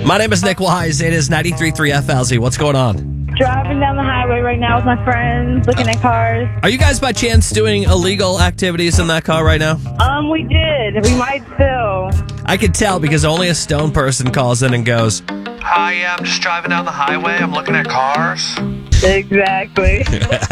My name is Nick Wise. It is 93.3 FLZ. What's going on? Driving down the highway right now with my friends, looking at cars. Are you guys by chance doing illegal activities in that car right now? We did. We might still. I can tell because only a stone person calls in and goes, Hi, yeah, I'm just driving down the highway. I'm looking at cars. Exactly.